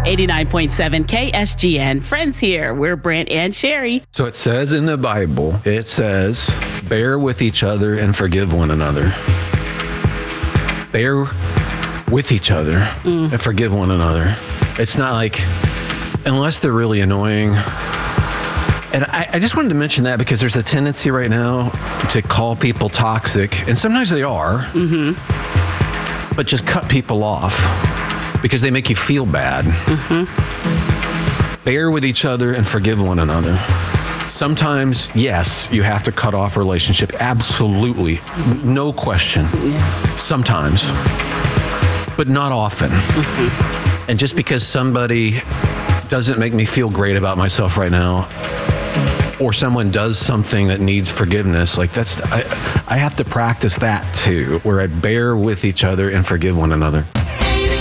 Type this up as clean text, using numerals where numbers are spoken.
89.7 KSGN. Friends here. We're Brent and Sherry. So it says in the Bible, it says, bear with each other and forgive one another. Bear with each other and forgive one another. It's not like, unless they're really annoying. And I just wanted to mention that because there's a tendency right now to call people toxic, and sometimes they are, but just cut people off because they make you feel bad. Bear with each other and forgive one another. Sometimes, yes, you have to cut off a relationship. Absolutely. No question. Sometimes. But not often. And just because somebody doesn't make me feel great about myself right now, or someone does something that needs forgiveness, like I have to practice that too, where I bear with each other and forgive one another.